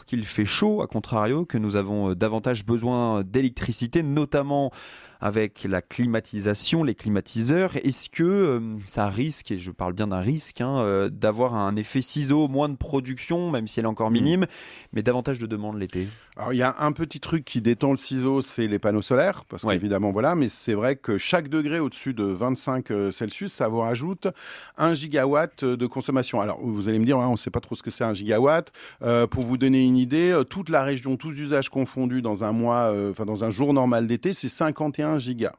qu'il fait chaud, à contrario, que nous avons davantage besoin d'électricité, notamment avec la climatisation, les climatiseurs. Est-ce que ça risque, et je parle bien d'un risque, d'avoir un effet ciseau, moins de production, même si elle est encore minime, mais davantage de demande l'été? Alors, il y a un petit truc qui détend le ciseau, c'est les panneaux solaires, parce qu'évidemment, voilà, mais c'est vrai que chaque degré au-dessus de 25 Celsius, ça vous rajoute 1 gigawatt de consommation. Alors, vous allez me dire, on ne sait pas trop ce que c'est 1 gigawatt. Pour vous donner une idée, toute la région, tous usages confondus dans un mois, dans un jour normal d'été, c'est 51 gigas.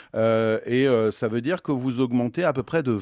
Ça veut dire que vous augmentez à peu près de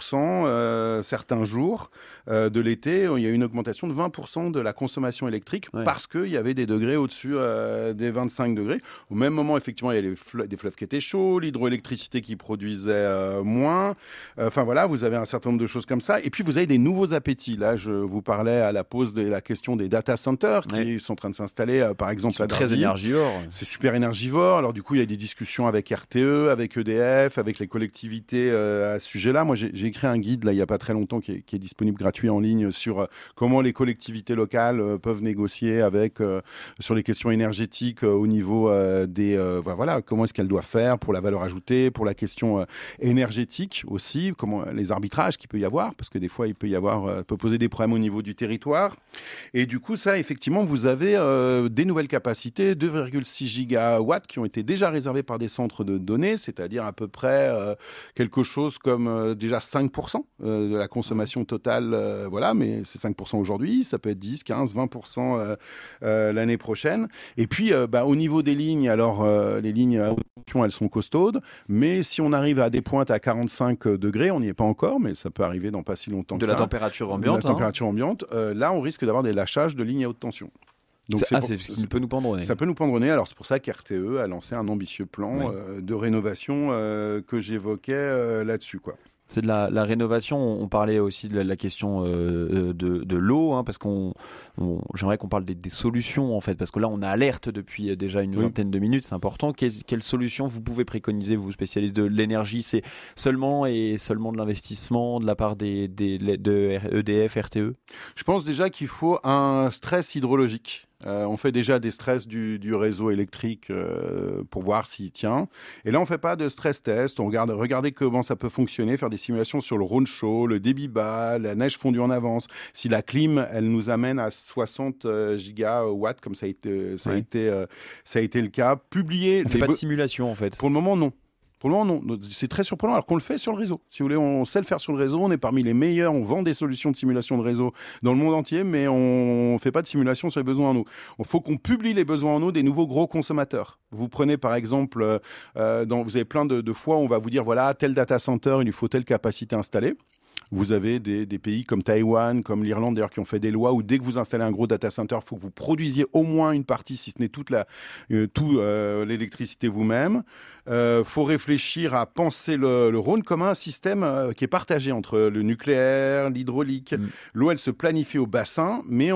20% certains jours de l'été. Il y a une augmentation de 20% de la consommation électrique parce qu'il y avait des degrés au-dessus des 25 degrés. Au même moment, effectivement, il y a des fleuves qui étaient chauds, l'hydroélectricité qui produisait moins. Voilà, vous avez un certain nombre de choses comme ça. Et puis, vous avez des nouveaux appétits. Là, je vous parlais à la pause de la question des data centers qui sont en train de s'installer, par exemple, à très énergivores. C'est super énergivore. Alors, du coup, il y a des discussions avec RTE, avec EDF, avec les collectivités à ce sujet-là. Moi, j'ai écrit un guide, là, il n'y a pas très longtemps, qui est disponible gratuit en ligne sur comment les collectivités locales peuvent négocier sur les questions énergétiques au niveau comment est-ce qu'elles doivent faire pour la valeur ajoutée, pour la question énergétique aussi, comment les arbitrages qu'il peut y avoir, parce que des fois, il peut poser des problèmes au niveau du territoire. Et du coup, ça, effectivement, vous avez des nouvelles capacités, 2,6 gigawatts qui ont été déjà réservés par des centres de données, c'est-à-dire à peu près quelque chose comme déjà 5% de la consommation totale, mais c'est 5% aujourd'hui, ça peut être 10, 15, 20% l'année prochaine. Et puis, au niveau des lignes, alors les lignes à haute tension, elles sont costaudes, mais si on arrive à des pointes à 45 degrés, on n'y est pas encore, mais ça peut arriver dans pas si longtemps que ça. De la température ambiante. De la température ambiante. Là, on risque d'avoir des lâchages de lignes à haute tension. Donc c'est ce qui peut nous pendre au nez. Ça peut nous pendre au nez. Alors c'est pour ça qu'RTE a lancé un ambitieux plan de rénovation que j'évoquais là-dessus, quoi. C'est de la rénovation. On parlait aussi de la question de l'eau, parce j'aimerais qu'on parle des solutions en fait, parce que là on a alerte depuis déjà une vingtaine de minutes, c'est important. Quelles solutions vous pouvez préconiser, vous spécialistes de l'énergie? C'est seulement de l'investissement de la part de EDF, RTE? Je pense déjà qu'il faut un stress hydrologique. On fait déjà des stress du réseau électrique pour voir s'il tient. Et là, on ne fait pas de stress test. On regardez comment ça peut fonctionner, faire des simulations sur le Rhône chaud, le débit bas, la neige fondue en avance. Si la clim, elle nous amène à 60 gigawatts, comme ça a été le cas. Publier. On ne fait pas de simulation, en fait. Pour le moment, non. Pour le moment, non. C'est très surprenant, alors qu'on le fait sur le réseau. Si vous voulez, on sait le faire sur le réseau. On est parmi les meilleurs. On vend des solutions de simulation de réseau dans le monde entier, mais on ne fait pas de simulation sur les besoins en eau. Il faut qu'on publie les besoins en eau des nouveaux gros consommateurs. Vous prenez, par exemple, vous avez plein de fois où on va vous dire, voilà, tel data center, il lui faut telle capacité installée. Vous avez des pays comme Taïwan, comme l'Irlande d'ailleurs, qui ont fait des lois où dès que vous installez un gros data center, il faut que vous produisiez au moins une partie, si ce n'est toute l'électricité vous-même. Faut réfléchir à penser le Rhône comme un système qui est partagé entre le nucléaire, l'hydraulique. L'eau, elle se planifie au bassin, mais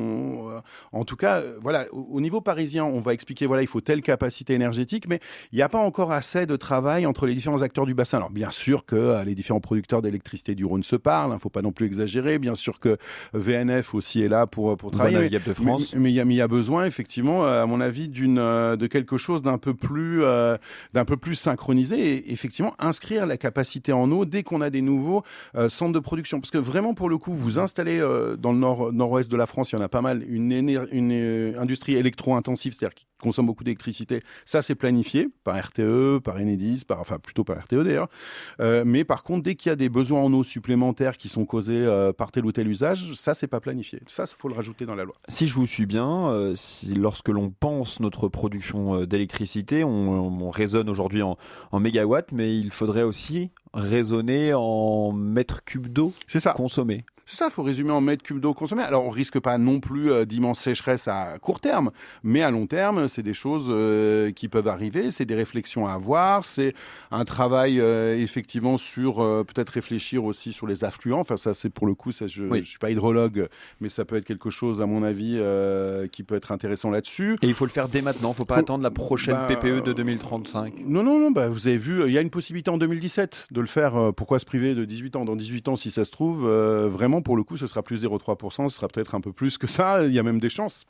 en tout cas, au niveau parisien, on va expliquer, il faut telle capacité énergétique, mais il n'y a pas encore assez de travail entre les différents acteurs du bassin. Alors, bien sûr que les différents producteurs d'électricité du Rhône se parlent, faut pas non plus exagérer. Bien sûr que VNF aussi est là pour travailler. Navigable de France. Mais il y a besoin, effectivement, à mon avis, de quelque chose d'un peu plus synchronisé et effectivement inscrire la capacité en eau dès qu'on a des nouveaux centres de production. Parce que vraiment, pour le coup, vous installez dans le nord-ouest de la France, il y en a pas mal, une industrie électro-intensive, c'est-à-dire qui consomme beaucoup d'électricité. Ça, c'est planifié par RTE, par Enedis, plutôt par RTE d'ailleurs. Mais par contre, dès qu'il y a des besoins en eau supplémentaires qui sont causés par tel ou tel usage, ça, c'est pas planifié. Ça, il faut le rajouter dans la loi. Si je vous suis bien, lorsque l'on pense notre production d'électricité, on raisonne aujourd'hui en mégawatts, mais il faudrait aussi raisonner en mètres cubes d'eau consommée. C'est ça, il faut résumer en mètres cubes d'eau consommée. Alors, on risque pas non plus d'immenses sécheresses à court terme, mais à long terme, c'est des choses qui peuvent arriver, c'est des réflexions à avoir, c'est un travail effectivement sur peut-être réfléchir aussi sur les affluents. Enfin, ça, c'est pour le coup, je suis pas hydrologue, mais ça peut être quelque chose, à mon avis, qui peut être intéressant là-dessus. Et il faut le faire dès maintenant, il faut pas attendre la prochaine PPE de 2035. Non, vous avez vu, il y a une possibilité en 2017 de le faire. Pourquoi se priver de 18 ans? Dans 18 ans, si ça se trouve, vraiment, pour le coup, ce sera plus 0,3%, ce sera peut-être un peu plus que ça, il y a même des chances.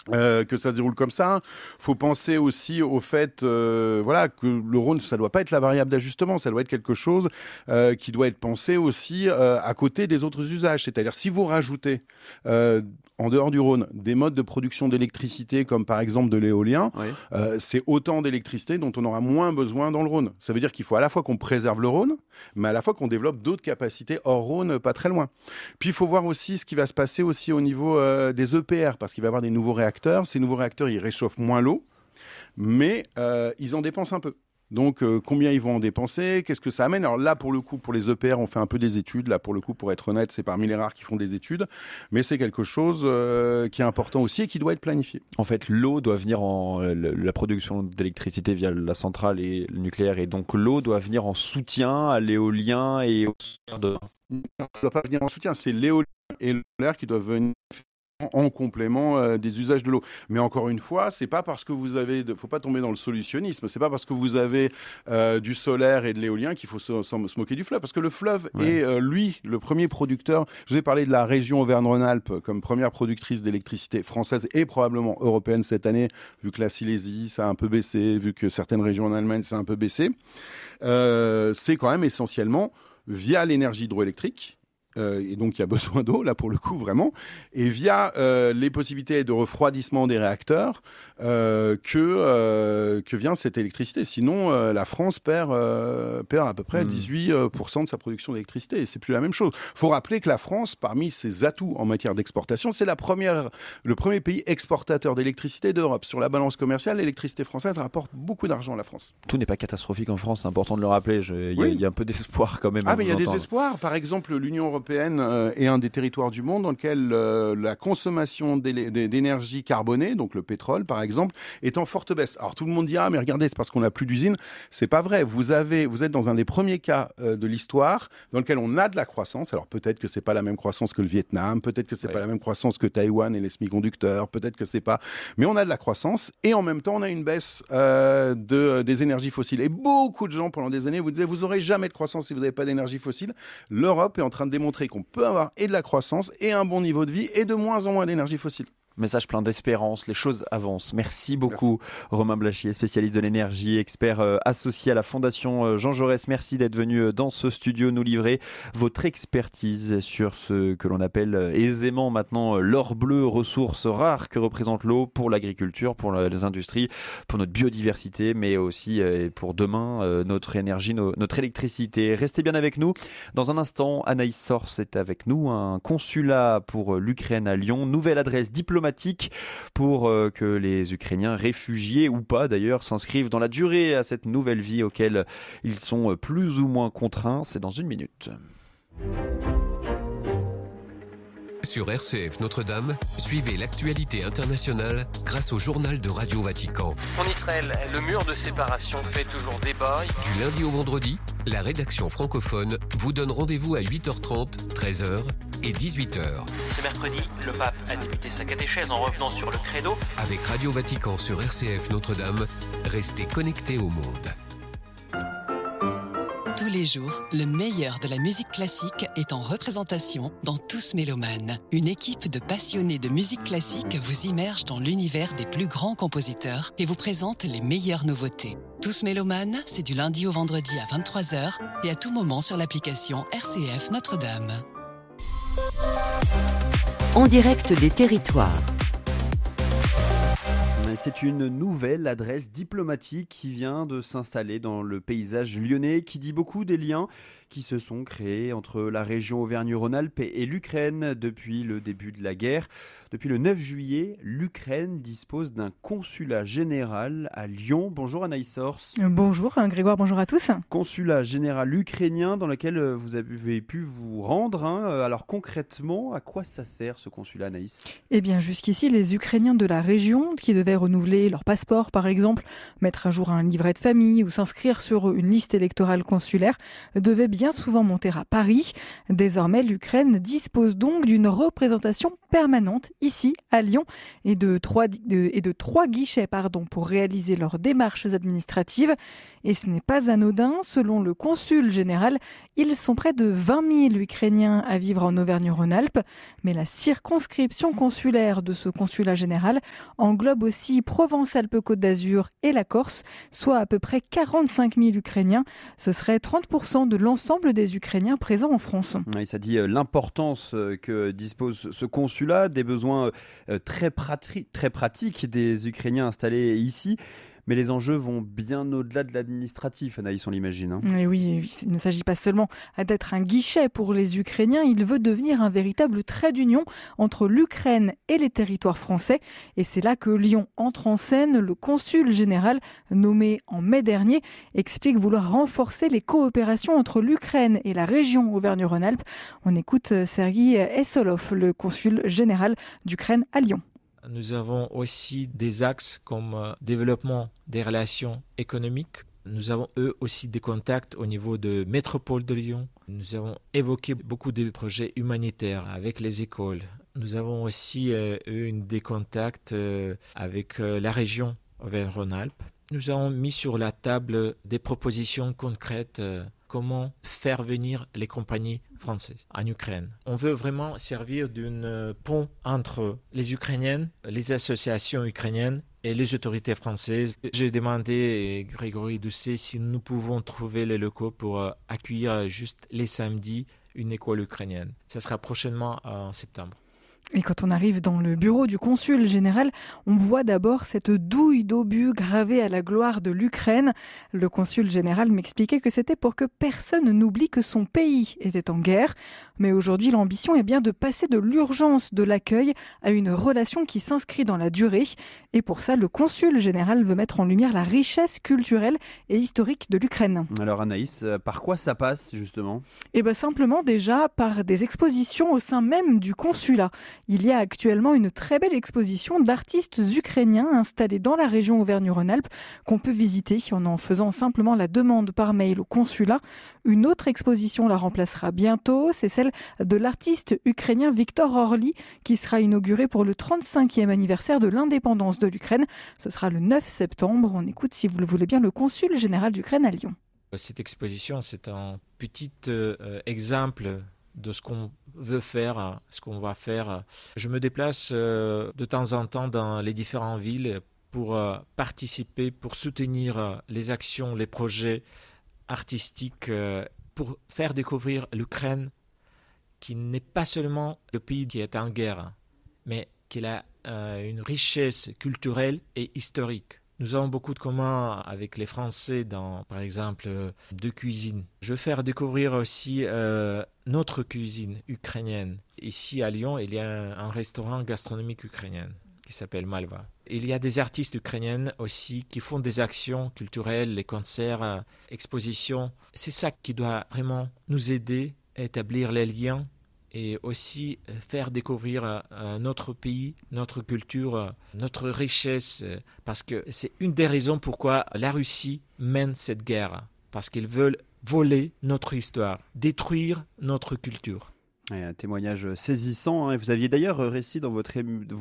que ça se déroule comme ça. Faut penser aussi au fait, voilà, que le Rhône, ça doit pas être la variable d'ajustement, ça doit être quelque chose qui doit être pensé aussi à côté des autres usages. C'est-à-dire, si vous rajoutez en dehors du Rhône des modes de production d'électricité, comme par exemple de l'éolien, c'est autant d'électricité dont on aura moins besoin dans le Rhône. Ça veut dire qu'il faut à la fois qu'on préserve le Rhône, mais à la fois qu'on développe d'autres capacités hors Rhône, pas très loin. Puis il faut voir aussi ce qui va se passer aussi au niveau des EPR, parce qu'il va y avoir des nouveaux réacteurs. Ces nouveaux réacteurs, ils réchauffent moins l'eau, mais ils en dépensent un peu. Donc, combien ils vont en dépenser? Qu'est-ce que ça amène? Alors là, pour le coup, pour les EPR, on fait un peu des études. Là, pour le coup, pour être honnête, c'est parmi les rares qui font des études. Mais c'est quelque chose qui est important aussi et qui doit être planifié. En fait, l'eau doit venir la production d'électricité via la centrale et le nucléaire. Et donc, l'eau doit venir en soutien à l'éolien et au solaire. Ça ne doit pas venir en soutien. C'est l'éolien et le solaire qui doivent venir en complément des usages de l'eau. Mais encore une fois, c'est pas parce que vous avez, faut pas tomber dans le solutionnisme. C'est pas parce que vous avez du solaire et de l'éolien qu'il faut se moquer du fleuve, parce que le fleuve est lui le premier producteur. Je vous ai parlé de la région Auvergne-Rhône-Alpes comme première productrice d'électricité française et probablement européenne cette année, vu que la Silésie ça a un peu baissé, vu que certaines régions en Allemagne ça a un peu baissé. C'est quand même essentiellement via l'énergie hydroélectrique. Et donc il y a besoin d'eau là pour le coup vraiment, et via les possibilités de refroidissement des réacteurs que vient cette électricité. Sinon la France perd à peu près 18% de sa production d'électricité, et c'est plus la même chose. Faut rappeler que la France, parmi ses atouts en matière d'exportation, c'est le premier pays exportateur d'électricité d'Europe. Sur la balance commerciale, l'électricité française rapporte beaucoup d'argent à la France. Tout n'est pas catastrophique en France, c'est important de le rappeler. Il y a un peu d'espoir quand même. Mais il y a des espoirs. Par exemple, l'Union européenne est un des territoires du monde dans lequel la consommation d'énergie carbonée, donc le pétrole par exemple, est en forte baisse. Alors tout le monde dit mais regardez, c'est parce qu'on n'a plus d'usines. C'est pas vrai. Vous êtes dans un des premiers cas de l'histoire dans lequel on a de la croissance. Alors peut-être que c'est pas la même croissance que le Vietnam, peut-être que c'est pas la même croissance que Taïwan et les semi-conducteurs, peut-être que c'est pas. Mais on a de la croissance et en même temps on a une baisse des énergies fossiles. Et beaucoup de gens pendant des années vous disaient vous aurez jamais de croissance si vous n'avez pas d'énergie fossile. L'Europe est en train de démontrer qu'on peut avoir et de la croissance et un bon niveau de vie et de moins en moins d'énergie fossile. Message plein d'espérance, les choses avancent. Merci beaucoup. Merci. Romain Blachier, spécialiste de l'énergie, expert associé à la Fondation Jean Jaurès. Merci d'être venu dans ce studio nous livrer votre expertise sur ce que l'on appelle aisément maintenant l'or bleu, ressource rare que représente l'eau pour l'agriculture, pour les industries, pour notre biodiversité, mais aussi pour demain, notre énergie, notre électricité. Restez bien avec nous. Dans un instant, Anaïs Sors est avec nous, un consulat pour l'Ukraine à Lyon, nouvelle adresse diplomatique pour que les Ukrainiens, réfugiés ou pas d'ailleurs, s'inscrivent dans la durée à cette nouvelle vie auquel ils sont plus ou moins contraints. C'est dans une minute. Sur RCF Notre-Dame, suivez l'actualité internationale grâce au journal de Radio Vatican. En Israël, le mur de séparation fait toujours débat. Du lundi au vendredi, la rédaction francophone vous donne rendez-vous à 8h30, 13h et 18h. Ce mercredi, le pape a débuté sa catéchèse en revenant sur le credo. Avec Radio Vatican sur RCF Notre-Dame, restez connectés au monde. Tous les jours, le meilleur de la musique classique est en représentation dans Tous Mélomanes. Une équipe de passionnés de musique classique vous immerge dans l'univers des plus grands compositeurs et vous présente les meilleures nouveautés. Tous Mélomanes, c'est du lundi au vendredi à 23h et à tout moment sur l'application RCF Notre-Dame. En direct des territoires. C'est une nouvelle adresse diplomatique qui vient de s'installer dans le paysage lyonnais, qui dit beaucoup des liens qui se sont créés entre la région Auvergne-Rhône-Alpes et l'Ukraine depuis le début de la guerre. Depuis le 9 juillet, l'Ukraine dispose d'un consulat général à Lyon. Bonjour Anaïs Sors. Bonjour Grégoire, bonjour à tous. Consulat général ukrainien dans lequel vous avez pu vous rendre. Alors concrètement, à quoi ça sert ce consulat, Anaïs ? Eh bien jusqu'ici, les Ukrainiens de la région qui devaient renouveler renouveler leur passeport par exemple, mettre à jour un livret de famille ou s'inscrire sur une liste électorale consulaire devaient bien souvent monter à Paris. Désormais, l'Ukraine dispose donc d'une représentation permanente ici à Lyon et de trois guichets pour réaliser leurs démarches administratives. Et ce n'est pas anodin. Selon le consul général, ils sont près de 20 000 Ukrainiens à vivre en Auvergne-Rhône-Alpes. Mais la circonscription consulaire de ce consulat général englobe aussi Provence-Alpes-Côte d'Azur et la Corse, soit à peu près 45 000 Ukrainiens. Ce serait 30% de l'ensemble des Ukrainiens présents en France. Oui, ça dit l'importance que dispose ce consulat, des besoins très pratiques des Ukrainiens installés ici. Mais les enjeux vont bien au-delà de l'administratif, Anaïs, on l'imagine. Et oui, il ne s'agit pas seulement d'être un guichet pour les Ukrainiens, il veut devenir un véritable trait d'union entre l'Ukraine et les territoires français. Et c'est là que Lyon entre en scène. Le consul général, nommé en mai dernier, explique vouloir renforcer les coopérations entre l'Ukraine et la région Auvergne-Rhône-Alpes. On écoute Sergueï Essolov, le consul général d'Ukraine à Lyon. Nous avons aussi des axes comme développement des relations économiques. Nous avons eux aussi des contacts au niveau de métropole de Lyon. Nous avons évoqué beaucoup de projets humanitaires avec les écoles. Nous avons aussi des contacts avec la région Auvergne-Rhône-Alpes. Nous avons mis sur la table des propositions concrètes comment faire venir les compagnies françaises en Ukraine. On veut vraiment servir d'un pont entre les Ukrainiennes, les associations ukrainiennes et les autorités françaises. J'ai demandé à Grégory Doucet si nous pouvons trouver les locaux pour accueillir juste les samedis une école ukrainienne. Ça sera prochainement en septembre. Et quand on arrive dans le bureau du consul général, on voit d'abord cette douille d'obus gravée à la gloire de l'Ukraine. Le consul général m'expliquait que c'était pour que personne n'oublie que son pays était en guerre. Mais aujourd'hui, l'ambition est bien de passer de l'urgence de l'accueil à une relation qui s'inscrit dans la durée. Et pour ça, le consul général veut mettre en lumière la richesse culturelle et historique de l'Ukraine. Alors Anaïs, par quoi ça passe justement ? Eh bien simplement déjà par des expositions au sein même du consulat. Il y a actuellement une très belle exposition d'artistes ukrainiens installés dans la région Auvergne-Rhône-Alpes qu'on peut visiter en faisant simplement la demande par mail au consulat. Une autre exposition la remplacera bientôt, c'est celle de l'artiste ukrainien Victor Orly qui sera inaugurée pour le 35e anniversaire de l'indépendance de l'Ukraine. Ce sera le 9 septembre. On écoute, si vous le voulez bien, le consul général d'Ukraine à Lyon. Cette exposition, c'est un petit exemple de ce qu'on veut faire, ce qu'on va faire. Je me déplace de temps en temps dans les différentes villes pour participer, pour soutenir les actions, les projets artistiques, pour faire découvrir l'Ukraine, qui n'est pas seulement le pays qui est en guerre, mais qui a une richesse culturelle et historique. Nous avons beaucoup de communs avec les Français dans, par exemple, de cuisine. Je veux faire découvrir aussi notre cuisine ukrainienne. Ici à Lyon, il y a un restaurant gastronomique ukrainien qui s'appelle Malva. Il y a des artistes ukrainiennes aussi qui font des actions culturelles, les concerts, expositions. C'est ça qui doit vraiment nous aider à établir les liens et aussi faire découvrir notre pays, notre culture, notre richesse, parce que c'est une des raisons pourquoi la Russie mène cette guerre, parce qu'ils veulent voler notre histoire, détruire notre culture. Un témoignage saisissant. Vous aviez d'ailleurs reçu dans votre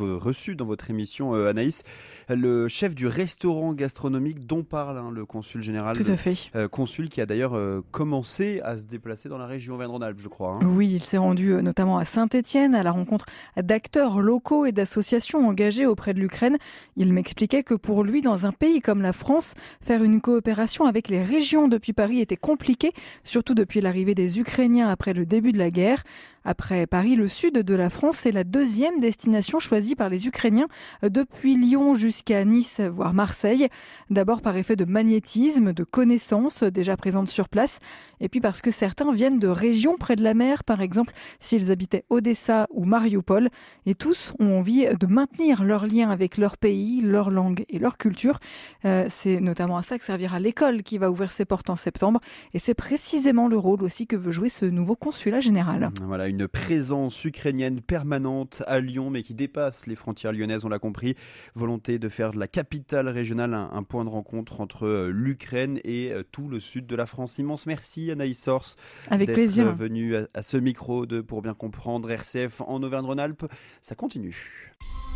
émission, Anaïs, le chef du restaurant gastronomique dont parle le consul général. Tout à fait. Consul qui a d'ailleurs commencé à se déplacer dans la région Auvergne-Rhône-Alpes, je crois. Oui, il s'est rendu notamment à Saint-Étienne à la rencontre d'acteurs locaux et d'associations engagées auprès de l'Ukraine. Il m'expliquait que pour lui, dans un pays comme la France, faire une coopération avec les régions depuis Paris était compliqué, surtout depuis l'arrivée des Ukrainiens après le début de la guerre. Après Paris, le sud de la France est la deuxième destination choisie par les Ukrainiens depuis Lyon jusqu'à Nice, voire Marseille. D'abord par effet de magnétisme, de connaissances déjà présentes sur place, et puis parce que certains viennent de régions près de la mer, par exemple s'ils habitaient Odessa ou Mariupol, et tous ont envie de maintenir leur lien avec leur pays, leur langue et leur culture. C'est notamment à ça que servira l'école qui va ouvrir ses portes en septembre, et c'est précisément le rôle aussi que veut jouer ce nouveau consulat général. Voilà, une présence ukrainienne permanente à Lyon, mais qui dépasse les frontières lyonnaises, on l'a compris. Volonté de faire de la capitale régionale un point de rencontre entre l'Ukraine et tout le sud de la France. Immense merci Anaïs Sors d'être venue à ce micro de Pour bien comprendre RCF en Auvergne-Rhône-Alpes. Ça continue.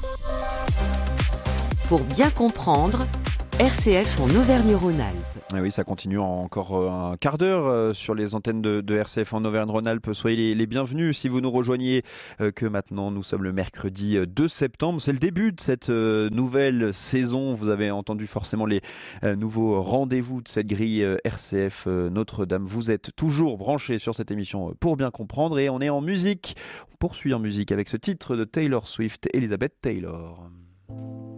Pour bien comprendre, RCF en Auvergne-Rhône-Alpes. Ah oui, ça continue encore un quart d'heure sur les antennes de RCF en Auvergne-Rhône-Alpes. Soyez les bienvenus si vous nous rejoignez, que maintenant nous sommes le mercredi 2 septembre. C'est le début de cette nouvelle saison. Vous avez entendu forcément les nouveaux rendez-vous de cette grille RCF Notre-Dame. Vous êtes toujours branchés sur cette émission Pour bien comprendre et on est en musique. On poursuit en musique avec ce titre de Taylor Swift, Elizabeth Taylor.